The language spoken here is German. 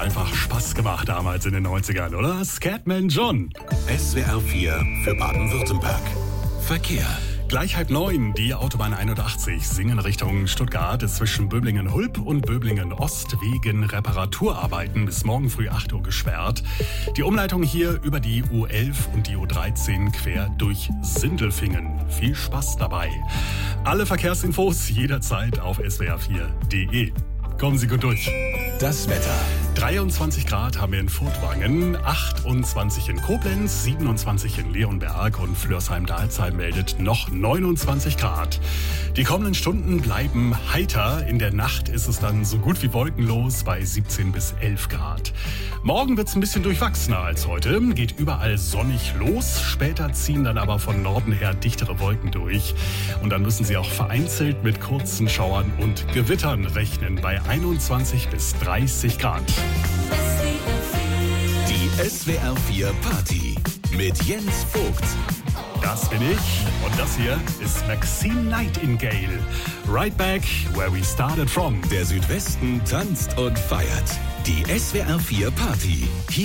einfach Spaß gemacht damals in den 90ern, oder? Scatman John. SWR 4 für Baden-Württemberg. Verkehr. Gleich 8:30, die Autobahn 81 Singen Richtung Stuttgart ist zwischen Böblingen-Hulb und Böblingen-Ost wegen Reparaturarbeiten bis morgen früh 8 Uhr gesperrt. Die Umleitung hier über die U11 und die U13 quer durch Sindelfingen. Viel Spaß dabei. Alle Verkehrsinfos jederzeit auf swr4.de. Kommen Sie gut durch. Das Wetter. 23 Grad haben wir in Furtwangen, 28 in Koblenz, 27 in Leonberg und Flörsheim-Dalsheim meldet noch 29 Grad. Die kommenden Stunden bleiben heiter. In der Nacht ist es dann so gut wie wolkenlos bei 17 bis 11 Grad. Morgen wird es ein bisschen durchwachsener als heute. Geht überall sonnig los. Später ziehen dann aber von Norden her dichtere Wolken durch. Und dann müssen Sie auch vereinzelt mit kurzen Schauern und Gewittern rechnen bei 21 bis 30 Grad. Die SWR 4 Party mit Jens Vogt. Das bin ich und das hier ist Maxine Nightingale. Right back where we started from. Der Südwesten tanzt und feiert. Die SWR 4 Party. Hier